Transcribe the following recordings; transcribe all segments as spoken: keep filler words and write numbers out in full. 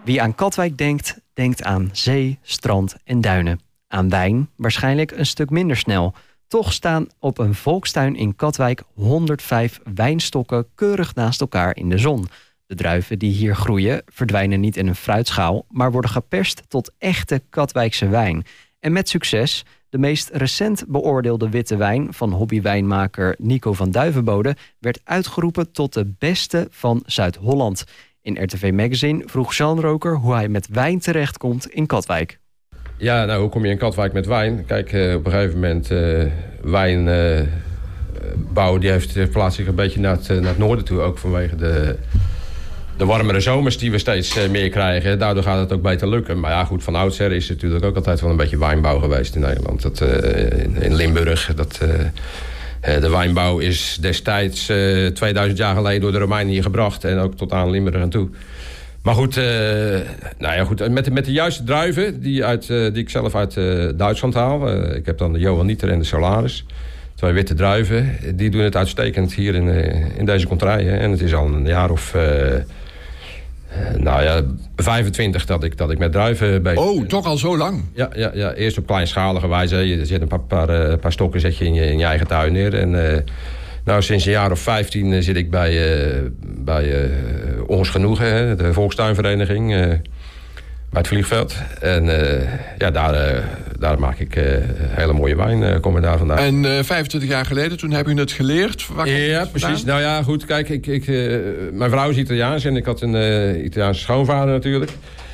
Wie aan Katwijk denkt, denkt aan zee, strand en duinen. Aan wijn waarschijnlijk een stuk minder snel. Toch staan op een volkstuin in Katwijk honderdvijf wijnstokken keurig naast elkaar in de zon. De druiven die hier groeien verdwijnen niet in een fruitschaal, maar worden geperst tot echte Katwijkse wijn. En met succes. De meest recent beoordeelde witte wijn van hobbywijnmaker Nico van Duivenbode werd uitgeroepen tot de beste van Zuid-Holland. In R T V Magazine vroeg Jean Roker hoe hij met wijn terechtkomt in Katwijk. Ja, nou, hoe kom je in Katwijk met wijn? Kijk, uh, op een gegeven moment uh, wijn uh, bouwen, die heeft verplaatst zich een beetje naar het, uh, naar het noorden toe. Ook vanwege de, de warmere zomers die we steeds uh, meer krijgen. Daardoor gaat het ook beter lukken. Maar ja, goed, van oudsher is het natuurlijk ook altijd wel een beetje wijnbouw geweest in Nederland. Dat, uh, in, in Limburg, dat... Uh, De wijnbouw is destijds uh, tweeduizend jaar geleden door de Romeinen hier gebracht. En ook tot aan Limburg en toe. Maar goed, uh, nou ja, goed met, de, met de juiste druiven die, uit, uh, die ik zelf uit uh, Duitsland haal. Uh, ik heb dan de Johanniter en de Solaris. Twee witte druiven. Die doen het uitstekend hier in, uh, in deze contraien. En het is al een jaar of... Uh, Uh, nou ja, vijfentwintig dat ik, dat ik met druiven bezig ben. Oh, toch al zo lang? Ja, ja, ja. Eerst op kleinschalige wijze. Je zet een paar, paar, uh, paar stokken zet je in, je in je eigen tuin neer. En uh, nou, sinds een jaar of vijftien uh, zit ik bij, uh, bij uh, Ons Genoegen, hè, de volkstuinvereniging, uh, bij het vliegveld. En uh, ja, daar, uh, daar maak ik uh, hele mooie wijn, uh, kom er daar vandaan. En uh, vijfentwintig jaar geleden, toen heb je het geleerd? Ja, precies. Nou ja, goed, kijk, ik, ik, uh, mijn vrouw is Italiaans en ik had een uh, Italiaanse schoonvader natuurlijk.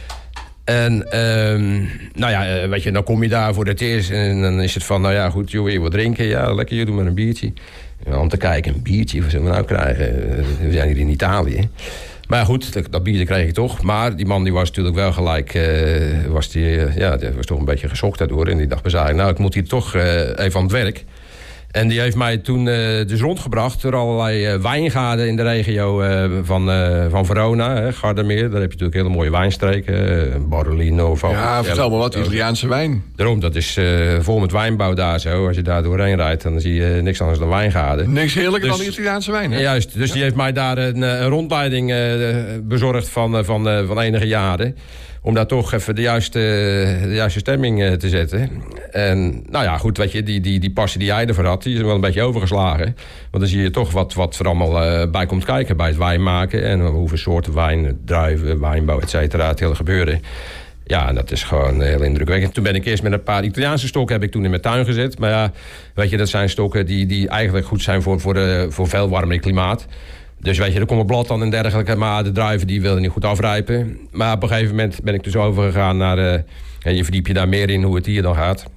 En, um, nou ja, weet je, dan kom je daar voor het eerst en dan is het van, nou ja, goed, joh, je wil drinken? Ja, lekker, je doet maar een biertje. Ja, om te kijken, een biertje, wat zullen we nou krijgen? We zijn hier in Italië. Maar goed, dat, dat biertje kreeg ik toch. Maar die man die was natuurlijk wel gelijk... Uh, was die, uh, ja, die was toch een beetje geschokt daardoor. En die dacht bij zich, nou, ik moet hier toch uh, even aan het werk. En die heeft mij toen uh, dus rondgebracht... door allerlei uh, wijngaarden in de regio uh, van, uh, van Verona, hè, Gardermeer. Daar heb je natuurlijk hele mooie wijnstreken. Uh, Barolino. Van, ja, vertel me wat, Italiaanse wijn. Daarom, dat is uh, vol met wijnbouw daar zo. Als je daar doorheen rijdt, dan zie je niks anders dan wijngaarden. Niks heerlijker dus, dan Italiaanse wijn, hè? Juist, dus ja. Die heeft mij daar een, een rondleiding uh, bezorgd van, uh, van, uh, van enige jaren... om daar toch even de juiste, de juiste stemming uh, te zetten. En nou ja, goed, weet je, die, die, die passie die jij ervoor had... die is wel een beetje overgeslagen. Want dan zie je toch wat, wat er allemaal uh, bij komt kijken bij het wijn maken... en hoeveel soorten wijn, druiven, wijnbouw, et cetera, het hele gebeuren. Ja, en dat is gewoon heel indrukwekkend. Toen ben ik eerst met een paar Italiaanse stokken... heb ik toen in mijn tuin gezet. Maar ja, weet je, dat zijn stokken die, die eigenlijk goed zijn... voor, voor, uh, voor veel warmer klimaat... Dus weet je, er komt een blad dan en dergelijke... maar de druiven die wilden niet goed afrijpen. Maar op een gegeven moment ben ik dus overgegaan naar... Uh, en je verdiep je daar meer in hoe het hier dan gaat.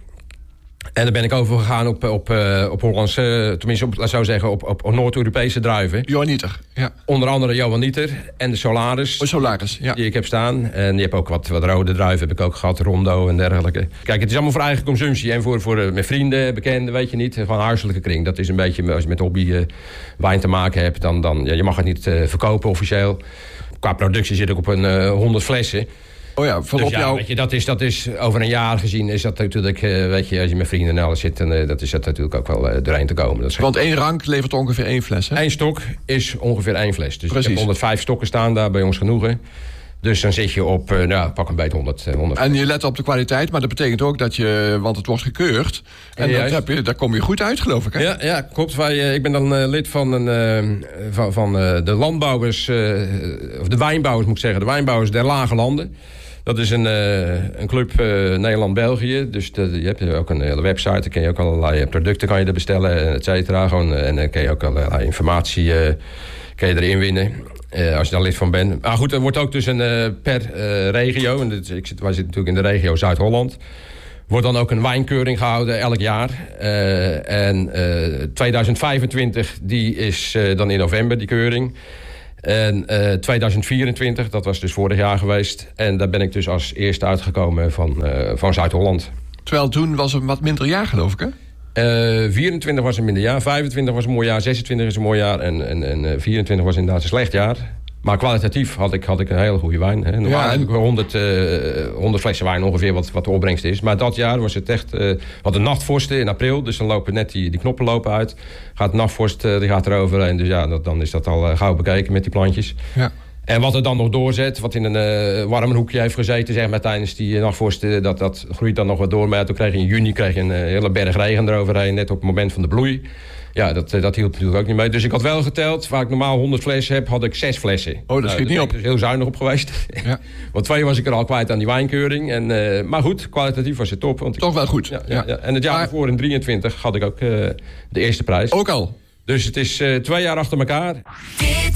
En dan ben ik overgegaan op, op, uh, op Hollandse... tenminste, op, laat zo zeggen, op, op Noord-Europese druiven. Johanniter, ja. Onder andere Johanniter en de Solaris. Oh, Solaris, ja. Die ik heb staan. En je hebt ook wat, wat rode druiven, heb ik ook gehad. Rondo en dergelijke. Kijk, het is allemaal voor eigen consumptie. En voor, voor uh, mijn vrienden, bekenden, weet je niet. Gewoon huiselijke kring. Dat is een beetje, als je met hobby uh, wijn te maken hebt... dan, dan ja, je mag het niet uh, verkopen officieel. Qua productie zit ik op een uh, honderd flessen... Oh ja, voor dus op ja, jou... weet je, dat, is, dat is over een jaar gezien is dat natuurlijk, uh, weet je, als je met vrienden en alles zit, dan uh, dat is dat natuurlijk ook wel uh, doorheen te komen. Dat is Want één rank levert ongeveer één fles, hè? Eén stok is ongeveer één fles. Dus Precies. ik heb honderdvijf stokken staan daar bij Ons Genoegen. Dus dan zit je op, uh, nou, pak een beetje honderd, honderd. En je let op de kwaliteit, maar dat betekent ook dat je, want het wordt gekeurd. En ja, dat heb je, daar kom je goed uit, geloof ik, hè? Ja, ja, klopt. Wij, uh, ik ben dan uh, lid van, een, uh, van, van uh, de landbouwers, uh, of de wijnbouwers moet ik zeggen, de wijnbouwers der Lage Landen. Dat is een, uh, een club uh, Nederland-België. Dus de, je hebt ook een hele website. Dan kun je ook allerlei producten kan je er bestellen, et cetera. Gewoon, en dan kun je ook allerlei informatie uh, kun je erin winnen. Uh, als je daar lid van bent. Maar goed, er wordt ook dus een, uh, per uh, regio. En dit, ik zit, wij zitten natuurlijk in de regio Zuid-Holland. Wordt dan ook een wijnkeuring gehouden elk jaar. Uh, en uh, tweeduizend vijfentwintig, die is uh, dan in november, die keuring. En uh, tweeduizend vierentwintig, dat was dus vorig jaar geweest. En daar ben ik dus als eerste uitgekomen van, uh, van Zuid-Holland. Terwijl toen was het een wat minder jaar, geloof ik, hè? Uh, vierentwintig was een minder jaar, vijfentwintig was een mooi jaar, zesentwintig is een mooi jaar... en, en, en uh, vierentwintig was inderdaad een slecht jaar. Maar kwalitatief had ik, had ik een hele goede wijn. Hè. Normaal ja, heb ik honderd, uh, honderd flessen wijn ongeveer wat, wat de opbrengst is. Maar dat jaar was het echt... Uh, wat een nachtvorsten in april, dus dan lopen net die, die knoppen lopen uit. Gaat de nachtvorst, uh, die gaat eroverheen. Dus ja, dat, dan is dat al uh, gauw bekeken met die plantjes. Ja. En wat er dan nog doorzet, wat in een uh, warm hoekje heeft gezeten, zeg maar, tijdens die uh, nachtvorst, uh, dat, dat groeit dan nog wat door. Maar toen kreeg je in juni kreeg je een uh, hele berg regen eroverheen, net op het moment van de bloei. Ja, dat, uh, dat hielp natuurlijk ook niet mee. Dus ik had wel geteld, waar ik normaal honderd flessen heb, had ik zes flessen. Oh, dat nou, schiet niet op. Dus heel zuinig op geweest. Ja. Want twee was ik er al kwijt aan die wijnkeuring. En, uh, maar goed, kwalitatief was het top. Want ik, Toch wel goed. Ja, ja. Ja. Ja. En het jaar ervoor, in drieëntwintig, had ik ook uh, de eerste prijs. Ook al. Dus het is uh, twee jaar achter elkaar.